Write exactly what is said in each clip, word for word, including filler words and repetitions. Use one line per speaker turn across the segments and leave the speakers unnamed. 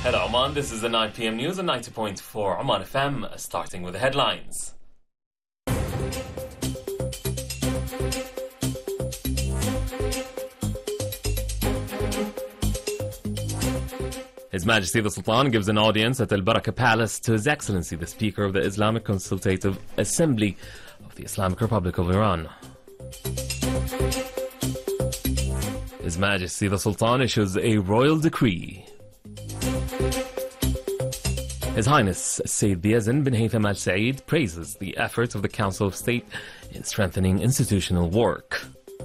Hello Oman, this is the nine p m news on ninety point four Oman F M, starting with the headlines. His Majesty the Sultan gives an audience at Al Baraka Palace to His Excellency the Speaker of the Islamic Consultative Assembly of the Islamic Republic of Iran. His Majesty the Sultan issues a royal decree. His Highness Sayyid Yazan bin Haytham Al Saeed praises the efforts of the Council of State in strengthening institutional work.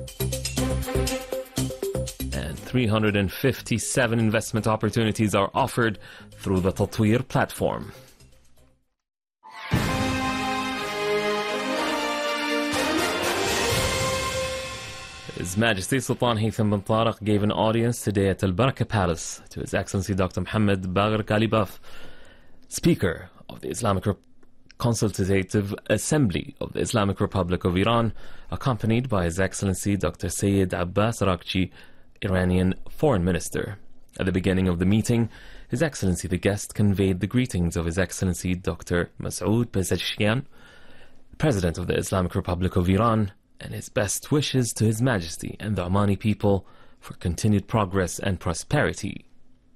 And three hundred fifty-seven investment opportunities are offered through the Tatweer platform. His Majesty Sultan Haytham bin Tariq gave an audience today at Al Baraka Palace to His Excellency Doctor Mohammed Bagher Ghalibaf, Speaker of the Islamic Re- Consultative Assembly of the Islamic Republic of Iran, accompanied by His Excellency Doctor Sayyid Abbas Araghchi, Iranian Foreign Minister. At the beginning of the meeting, His Excellency the guest conveyed the greetings of His Excellency Doctor Masoud Pezeshkian, President of the Islamic Republic of Iran, and his best wishes to His Majesty and the Omani people for continued progress and prosperity.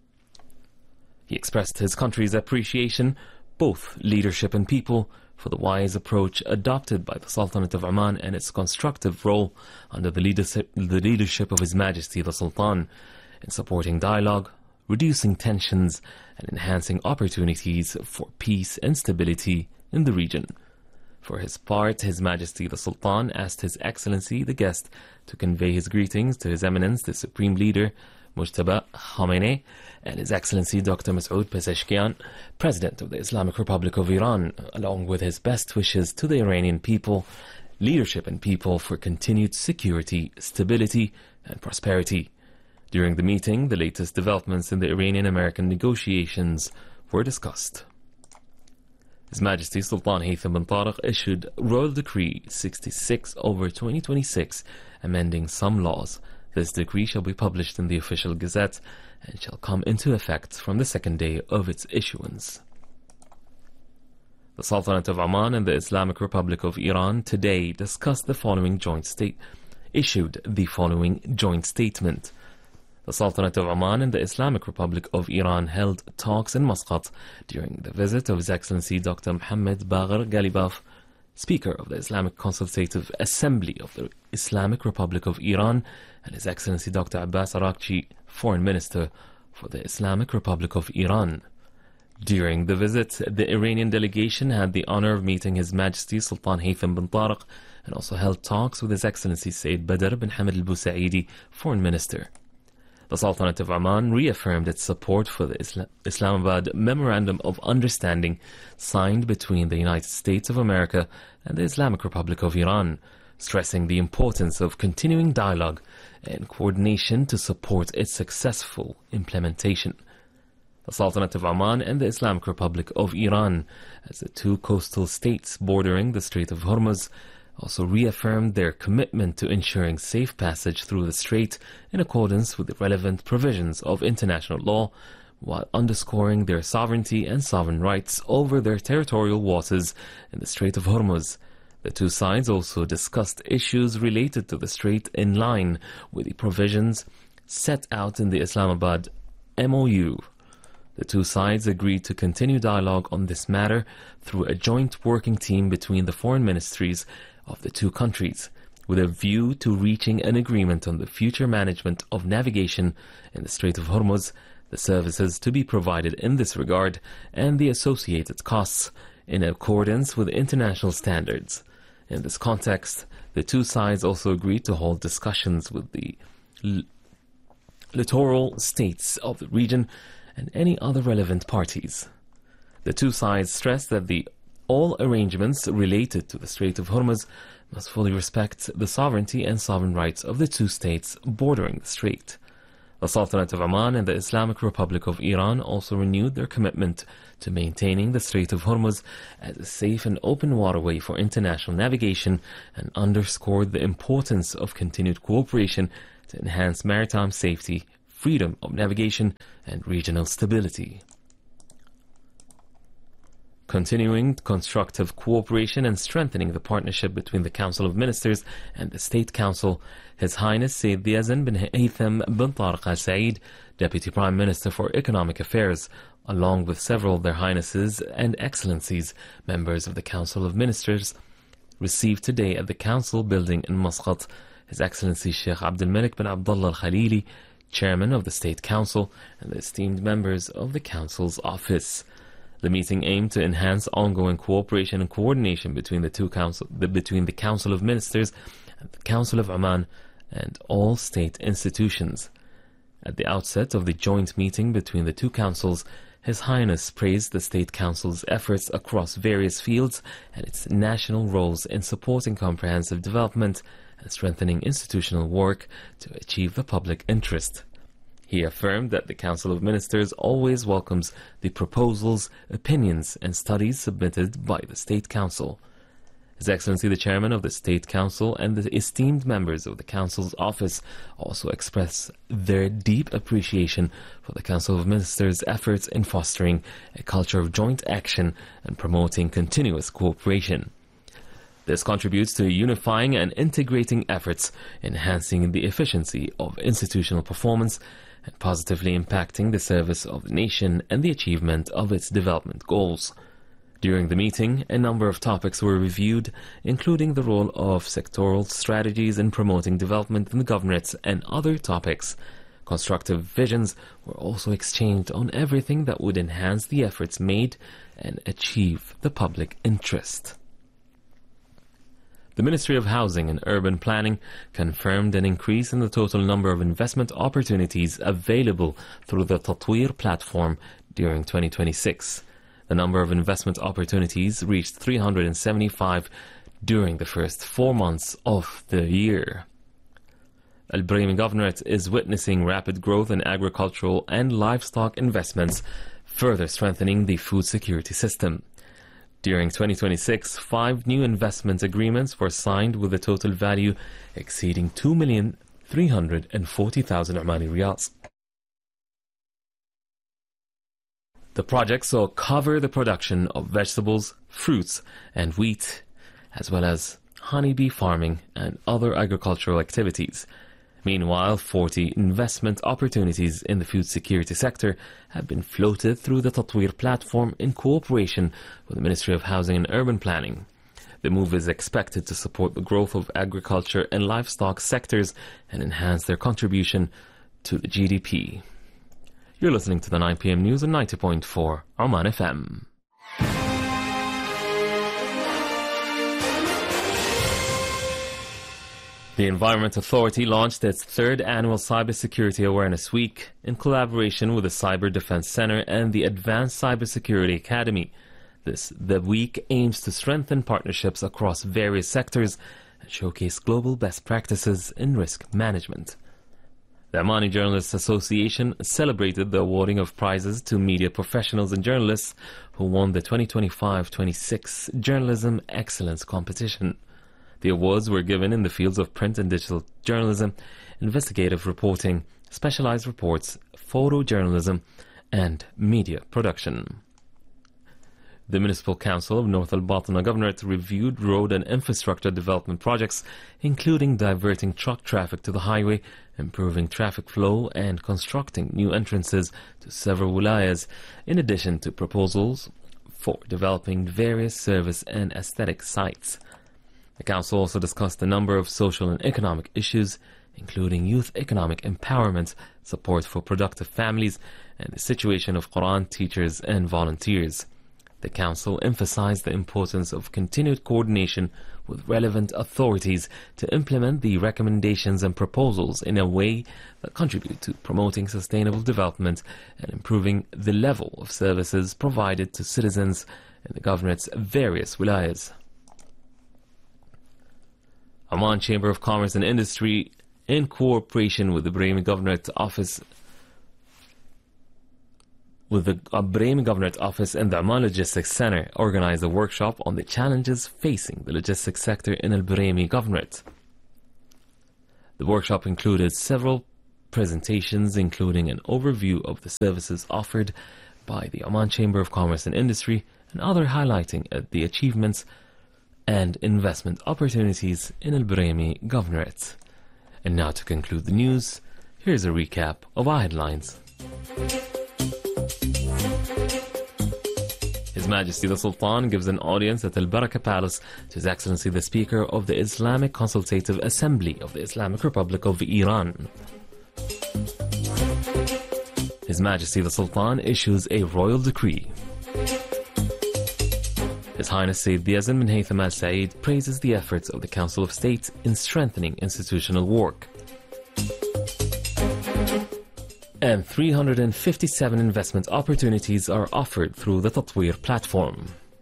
He expressed his country's appreciation, both leadership and people, for the wise approach adopted by the Sultanate of Oman and its constructive role under the leadership, the leadership of His Majesty the Sultan in supporting dialogue, reducing tensions, and enhancing opportunities for peace and stability in the region. For his part, His Majesty the Sultan asked His Excellency the guest to convey his greetings to His Eminence the Supreme Leader Mujtaba Khamenei and His Excellency Doctor Masoud Pezeshkian, President of the Islamic Republic of Iran, along with his best wishes to the Iranian people, leadership and people for continued security, stability and prosperity. During the meeting, the latest developments in the Iranian-American negotiations were discussed. His Majesty Sultan Haytham bin Tariq issued Royal Decree sixty-six over twenty twenty-six, amending some laws. This decree shall be published in the Official Gazette and shall come into effect from the second day of its issuance. The Sultanate of Oman and the Islamic Republic of Iran today discussed the following joint state, issued the following joint statement. The Sultanate of Oman and the Islamic Republic of Iran held talks in Muscat during the visit of His Excellency Doctor Mohammed Bagher Ghalibaf, Speaker of the Islamic Consultative Assembly of the Islamic Republic of Iran, and His Excellency Doctor Abbas Araghchi, Foreign Minister for the Islamic Republic of Iran. During the visit, the Iranian delegation had the honor of meeting His Majesty Sultan Haytham bin Tariq and also held talks with His Excellency Sayyid Badr bin Hamad al-Busaidi, Foreign Minister. The Sultanate of Oman reaffirmed its support for the Isla- Islamabad Memorandum of Understanding signed between the United States of America and the Islamic Republic of Iran, stressing the importance of continuing dialogue and coordination to support its successful implementation. The Sultanate of Oman and the Islamic Republic of Iran, as the two coastal states bordering the Strait of Hormuz, also reaffirmed their commitment to ensuring safe passage through the strait in accordance with the relevant provisions of international law, while underscoring their sovereignty and sovereign rights over their territorial waters in the Strait of Hormuz. The two sides also discussed issues related to the strait in line with the provisions set out in the Islamabad M O U. The two sides agreed to continue dialogue on this matter through a joint working team between the foreign ministries of the two countries, with a view to reaching an agreement on the future management of navigation in the Strait of Hormuz, the services to be provided in this regard, and the associated costs in accordance with international standards. In this context, the two sides also agreed to hold discussions with the l- littoral states of the region and any other relevant parties. The two sides stressed that the all arrangements related to the Strait of Hormuz must fully respect the sovereignty and sovereign rights of the two states bordering the strait. The Sultanate of Oman and the Islamic Republic of Iran also renewed their commitment to maintaining the Strait of Hormuz as a safe and open waterway for international navigation and underscored the importance of continued cooperation to enhance maritime safety, freedom of navigation, and regional stability. continuing constructive cooperation and strengthening the partnership between the Council of Ministers and the State Council. His Highness Sayyid Yazan bin Haytham bin Tariq Al Said, Deputy Prime Minister for Economic Affairs, along with several of their Highnesses and Excellencies, members of the Council of Ministers, received today at the Council building in Muscat His Excellency Sheikh Abdul Malik bin Abdullah Al Khalili, Chairman of the State Council, and the esteemed members of the Council's office. The meeting aimed to enhance ongoing cooperation and coordination between the two council, the, between the Council of Ministers and the Council of Oman and all state institutions. At the outset of the joint meeting between the two councils, His Highness praised the State Council's efforts across various fields and its national roles in supporting comprehensive development and strengthening institutional work to achieve the public interest. He affirmed that the Council of Ministers always welcomes the proposals, opinions and studies submitted by the State Council. His Excellency the Chairman of the State Council and the esteemed members of the Council's office also express their deep appreciation for the Council of Ministers' efforts in fostering a culture of joint action and promoting continuous cooperation. This contributes to unifying and integrating efforts, enhancing the efficiency of institutional performance and positively impacting the service of the nation and the achievement of its development goals. During the meeting, a number of topics were reviewed, including the role of sectoral strategies in promoting development in the governorates and other topics. Constructive visions were also exchanged on everything that would enhance the efforts made and achieve the public interest. The Ministry of Housing and Urban Planning confirmed an increase in the total number of investment opportunities available through the Tatweer platform during twenty twenty-six. The number of investment opportunities reached three hundred seventy-five during the first four months of the year. Al Brahimi Governorate is witnessing rapid growth in agricultural and livestock investments, further strengthening the food security system. During twenty twenty-six, five new investment agreements were signed with a total value exceeding two million three hundred forty thousand Omani riyals. The projects will cover the production of vegetables, fruits, and wheat, as well as honeybee farming and other agricultural activities. Meanwhile, forty investment opportunities in the food security sector have been floated through the Tatweer platform in cooperation with the Ministry of Housing and Urban Planning. The move is expected to support the growth of agriculture and livestock sectors and enhance their contribution to the G D P. You're listening to the nine p m news on ninety point four Oman F M. The Environment Authority launched its third annual Cybersecurity Awareness Week in collaboration with the Cyber Defense Center and the Advanced Cybersecurity Academy. This the week aims to strengthen partnerships across various sectors and showcase global best practices in risk management. The Omani Journalists Association celebrated the awarding of prizes to media professionals and journalists who won the twenty twenty-five twenty-six Journalism Excellence Competition. The awards were given in the fields of print and digital journalism, investigative reporting, specialized reports, photojournalism, and media production. The Municipal Council of North Al Batna Governorate reviewed road and infrastructure development projects, including diverting truck traffic to the highway, improving traffic flow, and constructing new entrances to several wilayas, in addition to proposals for developing various service and aesthetic sites. The Council also discussed a number of social and economic issues, including youth economic empowerment, support for productive families, and the situation of Quran teachers and volunteers. The Council emphasized the importance of continued coordination with relevant authorities to implement the recommendations and proposals in a way that contribute to promoting sustainable development and improving the level of services provided to citizens in the Governorate's various wilayas. Oman Chamber of Commerce and Industry, in cooperation with the Brahimi Governorate Office, with the Brahimi Governorate Office and the Oman Logistics Center, organized a workshop on the challenges facing the logistics sector in Al Brahimi Governorate. The workshop included several presentations, including an overview of the services offered by the Oman Chamber of Commerce and Industry and other highlighting at the achievements and investment opportunities in Al Brahimi Governorate. And now to conclude the news, here's a recap of our headlines. His Majesty the Sultan gives an audience at Al Baraka Palace to His Excellency the Speaker of the Islamic Consultative Assembly of the Islamic Republic of Iran. His Majesty the Sultan issues a royal decree. His Highness Sayyid Yazid bin Haytham Al Said praises the efforts of the Council of State in strengthening institutional work. And three hundred fifty-seven investment opportunities are offered through the Tatweer platform.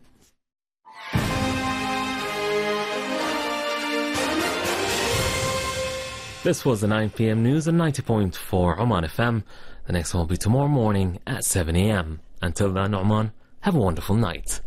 This was the nine p m news on ninety point four Oman F M. The next one will be tomorrow morning at seven a m Until then, Oman, have a wonderful night.